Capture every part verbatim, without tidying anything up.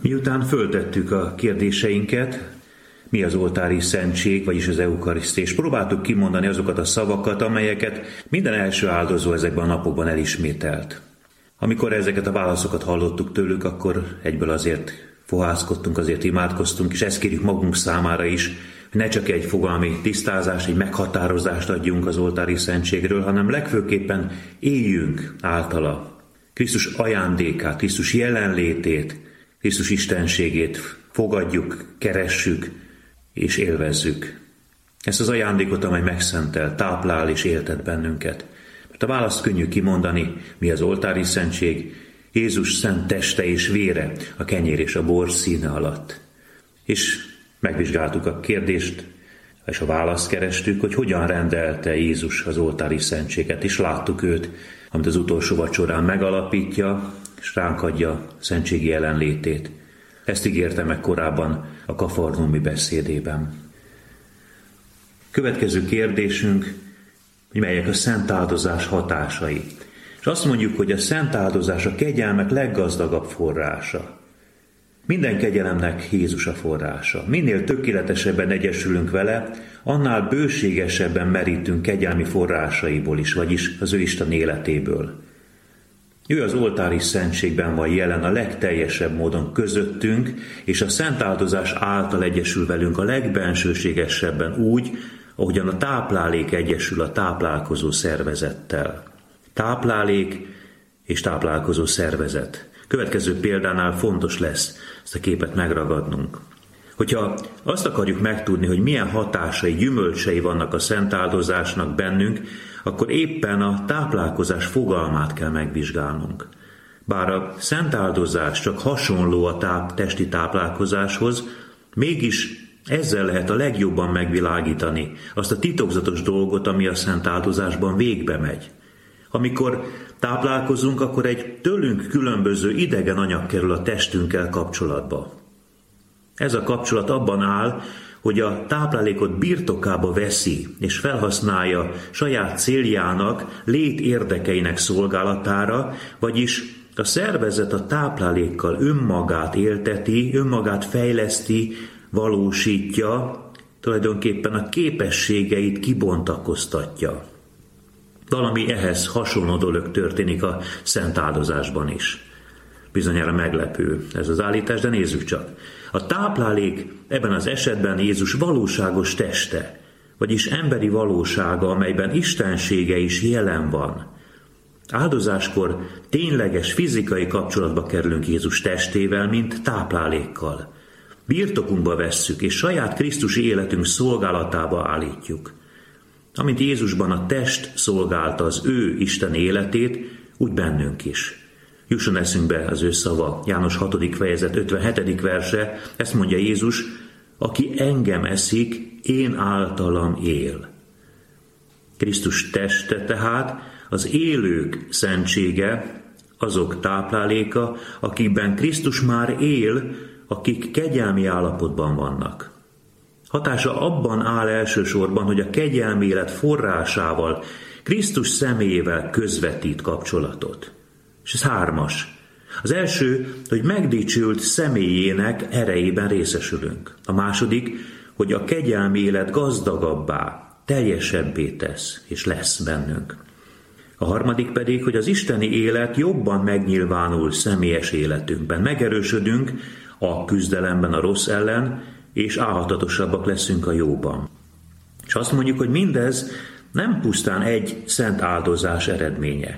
Miután föltettük a kérdéseinket, mi az oltári szentség, vagyis az eukarisztia, és próbáltuk kimondani azokat a szavakat, amelyeket minden első áldozó ezekben a napokban elismételt. Amikor ezeket a válaszokat hallottuk tőlük, akkor egyből azért fohászkodtunk, azért imádkoztunk, és ezt kérjük magunk számára is, hogy ne csak egy fogalmi tisztázást, egy meghatározást adjunk az oltári szentségről, hanem legfőképpen éljünk általa. Krisztus ajándékát, Krisztus jelenlétét, Krisztus istenségét fogadjuk, keressük és élvezzük. Ezt az ajándékot, amely megszentel, táplál és éltet bennünket. Mert a választ könnyű kimondani, mi az oltári szentség, Jézus szent teste és vére a kenyér és a bor színe alatt. És megvizsgáltuk a kérdést, és a választ kerestük, hogy hogyan rendelte Jézus az oltári szentséget, és láttuk őt, amit az utolsó vacsorán megalapítja, és ránk adja szentségi jelenlétét. Ezt ígérte meg korábban a kafarnaumi beszédében. Következő kérdésünk, hogy melyek a szent áldozás hatásai. És azt mondjuk, hogy a szent áldozás a kegyelmek leggazdagabb forrása. Minden kegyelemnek Jézus a forrása. Minél tökéletesebben egyesülünk vele, annál bőségesebben merítünk kegyelmi forrásaiból is, vagyis az ő Isten életéből. Ő az oltári szentségben van jelen a legteljesebb módon közöttünk, és a szent áldozás által egyesül velünk a legbensőségesebben úgy, ahogyan a táplálék egyesül a táplálkozó szervezettel. Táplálék és táplálkozó szervezet. Következő példánál fontos lesz ezt a képet megragadnunk. Hogyha azt akarjuk megtudni, hogy milyen hatásai, gyümölcsei vannak a szent áldozásnak bennünk, akkor éppen a táplálkozás fogalmát kell megvizsgálnunk. Bár a szent áldozás csak hasonló a táp, testi táplálkozáshoz, mégis ezzel lehet a legjobban megvilágítani azt a titokzatos dolgot, ami a szent áldozásban végbe megy. Amikor táplálkozunk, akkor egy tőlünk különböző idegen anyag kerül a testünkkel kapcsolatba. Ez a kapcsolat abban áll, hogy a táplálékot birtokába veszi és felhasználja saját céljának, lét érdekeinek szolgálatára, vagyis a szervezet a táplálékkal önmagát élteti, önmagát fejleszti, valósítja, tulajdonképpen a képességeit kibontakoztatja. Valami ehhez hasonló dolog történik a szent áldozásban is. Bizonyára meglepő ez az állítás, de nézzük csak. A táplálék ebben az esetben Jézus valóságos teste, vagyis emberi valósága, amelyben istensége is jelen van. Áldozáskor tényleges fizikai kapcsolatba kerülünk Jézus testével, mint táplálékkal. Birtokunkba vesszük, és saját krisztusi életünk szolgálatába állítjuk. Amint Jézusban a test szolgálta az ő Isten életét, úgy bennünk is. Jusson eszünkbe az ő szava, János hatodik fejezet ötvenhetedik verse, ezt mondja Jézus, aki engem eszik, én általam él. Krisztus teste tehát az élők szentsége, azok tápláléka, akikben Krisztus már él, akik kegyelmi állapotban vannak. Hatása abban áll elsősorban, hogy a kegyelmi élet forrásával, Krisztus személyével közvetít kapcsolatot. És ez hármas. Az első, hogy megdicsült személyének erejében részesülünk. A második, hogy a kegyelmi élet gazdagabbá, teljesebbé tesz, és lesz bennünk. A harmadik pedig, hogy az isteni élet jobban megnyilvánul személyes életünkben. Megerősödünk a küzdelemben a rossz ellen, és álhatatosabbak leszünk a jóban. És azt mondjuk, hogy mindez nem pusztán egy szent áldozás eredménye.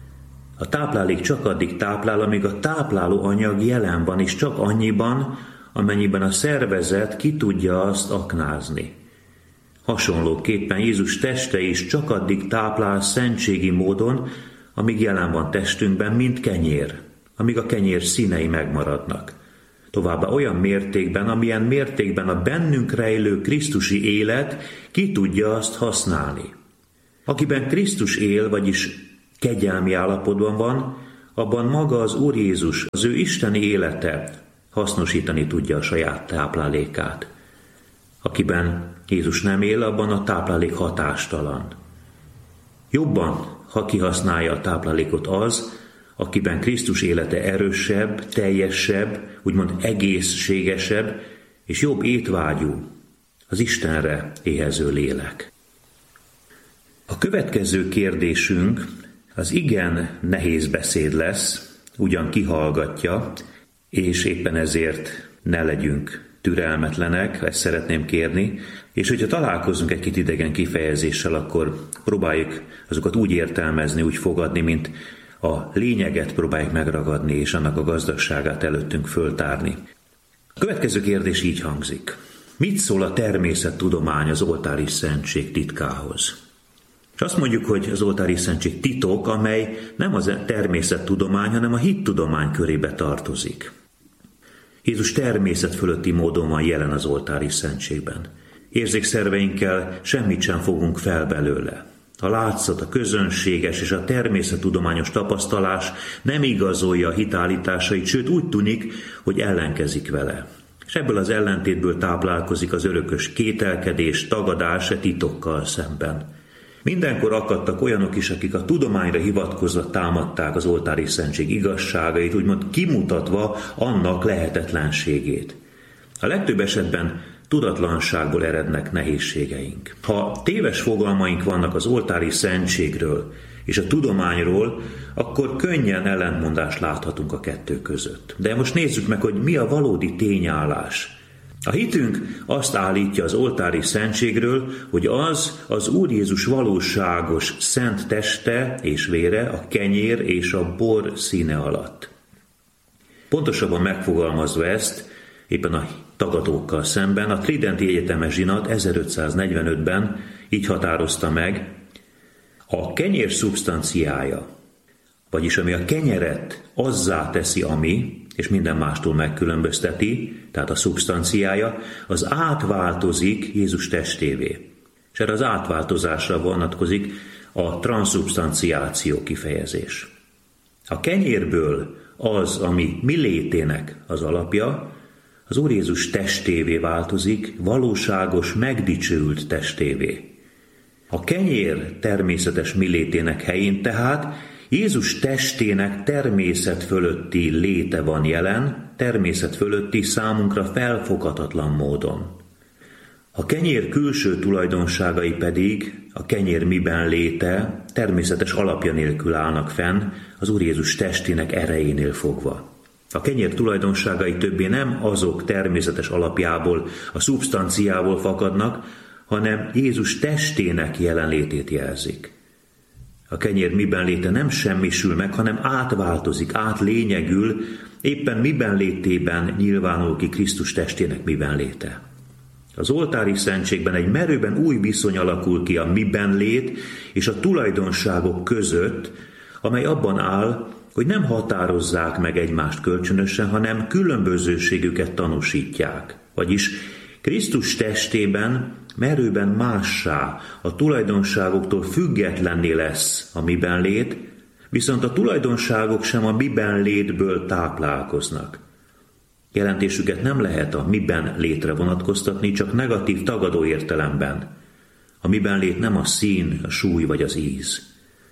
A táplálék csak addig táplál, amíg a tápláló anyag jelen van, és csak annyiban, amennyiben a szervezet ki tudja azt aknázni. Hasonlóképpen Jézus teste is csak addig táplál szentségi módon, amíg jelen van testünkben, mint kenyér, amíg a kenyér színei megmaradnak. Továbbá olyan mértékben, amilyen mértékben a bennünk rejlő krisztusi élet ki tudja azt használni. Akiben Krisztus él, vagyis kegyelmi állapotban van, abban maga az Úr Jézus, az ő isteni élete hasznosítani tudja a saját táplálékát. Akiben Jézus nem él, abban a táplálék hatástalan. Jobban, ha kihasználja a táplálékot az, akiben Krisztus élete erősebb, teljesebb, úgymond egészségesebb és jobb étvágyú, az Istenre éhező lélek. A következő kérdésünk az igen nehéz beszéd lesz, ugyan kihallgatja, és éppen ezért ne legyünk türelmetlenek, ezt szeretném kérni, és hogyha találkozunk egy kicsit idegen kifejezéssel, akkor próbáljuk azokat úgy értelmezni, úgy fogadni, mint a lényeget próbáljuk megragadni, és annak a gazdagságát előttünk föltárni. A következő kérdés így hangzik. Mit szól a természettudomány az oltári szentség titkához? És azt mondjuk, hogy az oltári szentség titok, amely nem a természettudomány, hanem a hittudomány körébe tartozik. Jézus természet fölötti módon van jelen az oltári szentségben. Érzékszerveinkkel semmit sem fogunk fel belőle. A látszat, a közönséges és a természettudományos tapasztalás nem igazolja a hitállításait, sőt úgy tűnik, hogy ellenkezik vele. És ebből az ellentétből táplálkozik az örökös kételkedés, tagadás e titokkal szemben. Mindenkor akadtak olyanok is, akik a tudományra hivatkozva támadták az oltári szentség igazságait, úgymond kimutatva annak lehetetlenségét. A legtöbb esetben tudatlanságból erednek nehézségeink. Ha téves fogalmaink vannak az oltári szentségről és a tudományról, akkor könnyen ellentmondást láthatunk a kettő között. De most nézzük meg, hogy mi a valódi tényállás. A hitünk azt állítja az oltári szentségről, hogy az az Úr Jézus valóságos szent teste és vére a kenyér és a bor színe alatt. Pontosabban megfogalmazva ezt, éppen a tagadókkal szemben, a Tridenti Egyetemes Zsinat ezerötszáznegyvenötben így határozta meg, a kenyér szubstanciája, vagyis ami a kenyeret azzá teszi, ami, és minden mástól megkülönbözteti, tehát a szubstanciája, az átváltozik Jézus testévé. És erre az átváltozásra vonatkozik a transzubstanciáció kifejezés. A kenyérből az, ami mi létének az alapja, az Úr Jézus testévé változik, valóságos, megdicsőült testévé. A kenyér természetes mi létének helyén tehát Jézus testének természet fölötti léte van jelen, természet fölötti számunkra felfoghatatlan módon. A kenyér külső tulajdonságai pedig, a kenyér miben léte, természetes alapja nélkül állnak fenn, az Úr Jézus testének erejénél fogva. A kenyér tulajdonságai többé nem azok természetes alapjából, a szubstanciából fakadnak, hanem Jézus testének jelenlétét jelzik. A kenyér miben léte nem semmisül meg, hanem átváltozik, átlényegül, éppen miben létében nyilvánul ki Krisztus testének miben léte. Az oltári szentségben egy merőben új viszony alakul ki a miben lét és a tulajdonságok között, amely abban áll, hogy nem határozzák meg egymást kölcsönösen, hanem különbözőségüket tanúsítják. Vagyis Krisztus testében merőben mássá, a tulajdonságoktól függetlenné lesz a miben lét, viszont a tulajdonságok sem a miben létből táplálkoznak. Jelentésüket nem lehet a miben létre vonatkoztatni, csak negatív tagadó értelemben. A miben lét nem a szín, a súly vagy az íz.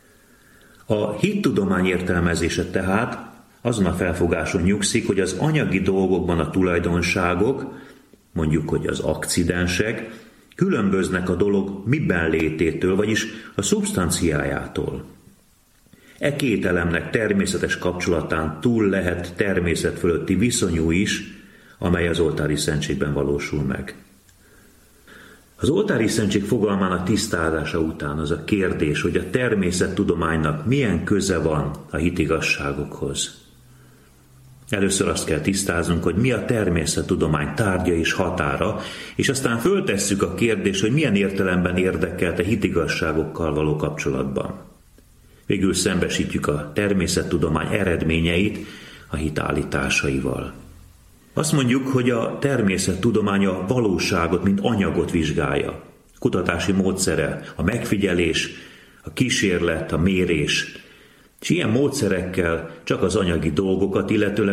A hittudomány értelmezése tehát azon a felfogáson nyugszik, hogy az anyagi dolgokban a tulajdonságok, mondjuk, hogy az akcidensek, különböznek a dolog miben lététől, vagyis a szubstanciájától. E két elemnek természetes kapcsolatán túl lehet természet fölötti viszonyú is, amely az oltári szentségben valósul meg. Az oltári szentség fogalmának tisztázása után az a kérdés, hogy a természettudománynak milyen köze van a hitigazságokhoz. Először azt kell tisztáznunk, hogy mi a természettudomány tárgya és határa, és aztán föltesszük a kérdést, hogy milyen értelemben érdekelt a hitigazságokkal való kapcsolatban. Végül szembesítjük a természettudomány eredményeit a hit állításaival. Azt mondjuk, hogy a természettudomány a valóságot, mint anyagot vizsgálja. Kutatási módszere, a megfigyelés, a kísérlet, a mérés. És ilyen módszerekkel csak az anyagi dolgokat, illetőleg